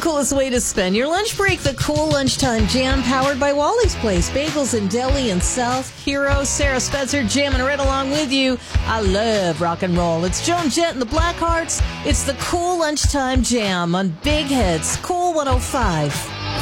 coolest way to spend your lunch break. The Cool Lunchtime Jam, powered by Wally's Place. Bagels and Deli in South Hero. Sarah Spencer jamming right along with you. I love rock and roll. It's Joan Jett and the Blackhearts. It's the Cool Lunchtime Jam on Big Heads. Cool 105.